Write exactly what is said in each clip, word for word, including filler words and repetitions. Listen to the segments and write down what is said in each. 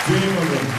Dream of the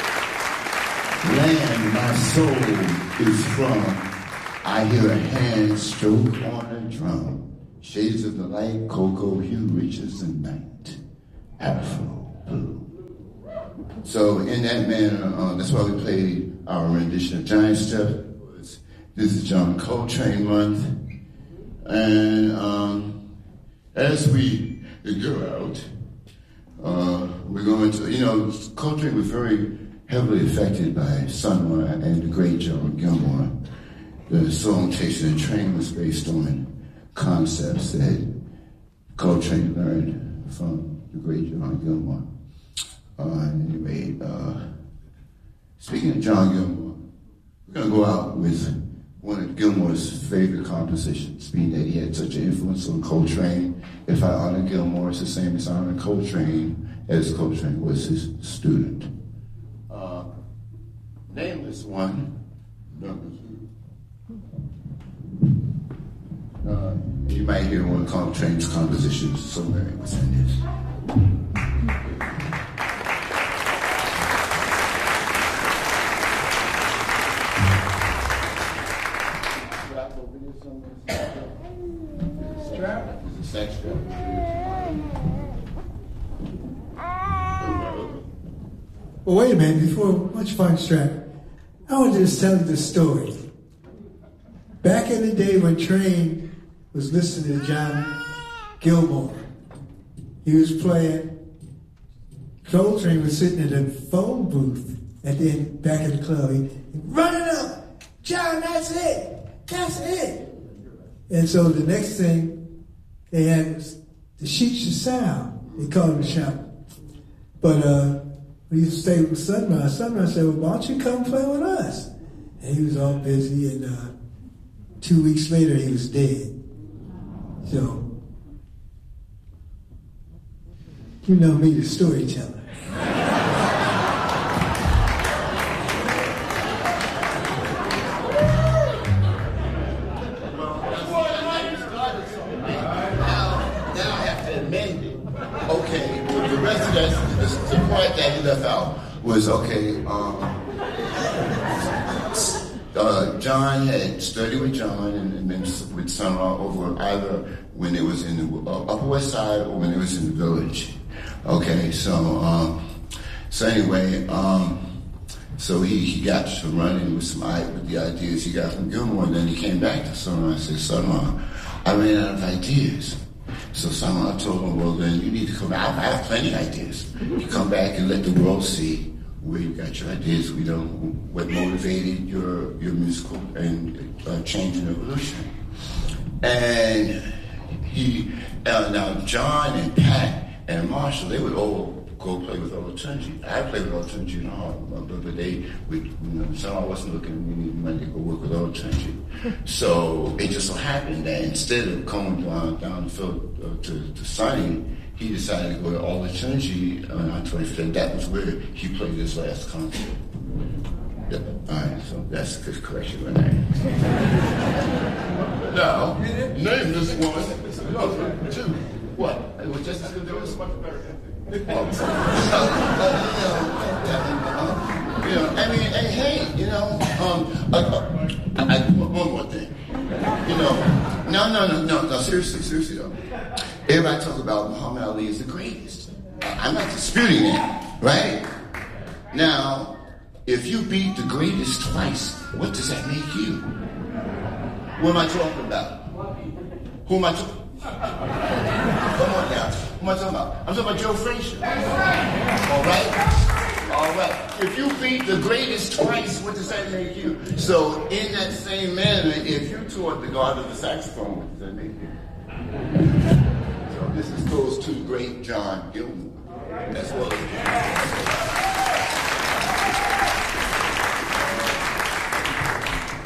land my soul is from. I hear a hand stroke on a drum. Shades of the light, cocoa hue, riches the night. Afro blue. So in that manner, uh, that's why we played our rendition of Giant Step. This is John Coltrane month. And um, as we go out, uh, we're going to, you know, Coltrane was very heavily affected by Sun Ra and the great John Gilmore. The song Chasing the Train was based on concepts that Coltrane learned from the great John Gilmore. Uh, anyway, uh, speaking of John Gilmore, we're going to go out with one of Gilmore's favorite compositions, being that he had such an influence on Coltrane. If I honor Gilmore, it's the same as honoring Coltrane, as Coltrane was his student. Uh, Nameless One, number two. Uh, you might hear one of Coltrane's compositions somewhere within this. Strap? Is it sex strap? Well, wait a minute. Before much fun strap, I want to just tell you the story. Back in the day when Train was listening to John Gilmore, he was playing. Coltrane was sitting in the phone booth at the end, back in the club. He, running up, John, that's it, that's it. And so the next thing they had was the Sheets of Sound. They called him shout. But uh, we used to stay with Sun Ra. Sun Ra said, well, why don't you come play with us? And he was all busy, and uh, two weeks later he was dead. So, you know me, the storyteller. Okay, the rest of that, the part that he left out was, okay, um, uh, John had studied with John and, and then with Sun Ra over either when it was in the uh, Upper West Side or when it was in the Village. Okay, so, um, so anyway, um, so he, he got to running with some with the ideas he got from Gilmore, and then he came back to Sun Ra and said, Sun Ra, I ran out of ideas. So someone told him, well, then you need to come out. I have plenty of ideas. You come back and let the world see where you got your ideas. We know what motivated your your musical and uh, change and evolution. And he, uh, now John and Pat and Marshall, they would all go play with Olatunji. I played with Olatunji in Harlem, but they, we, you know, someone wasn't looking, we needed money to go work with Olatunji. So it just so happened that instead of coming down, down the field uh, to, to Sonny, he decided to go to Olatunji uh, on twenty-fifth. That was where he played his last concert. Yeah. All right, so that's a good correction right there. Now, name this one. No, two. What? It was just as good as it was much better. Oh, so, uh, you know, I mean, hey, hey, you know, um, uh, I, I, one more thing. You know, no, no, no, no, no, seriously, seriously though. Everybody talk about Muhammad Ali is the greatest. I'm not disputing that, right? Now, if you beat the greatest twice, what does that make you? What am I talking about? Who am I talking about? Come on now. Who am I talking about? I'm talking about Joe Frazier. All right? All right. If you beat the greatest twice, what does that make you? So, in that same manner, if you taught the god of the saxophone, what does that make you? So, this is goes to the great John Gilmore. That's what it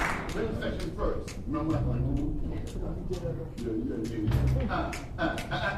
is. First, remember what I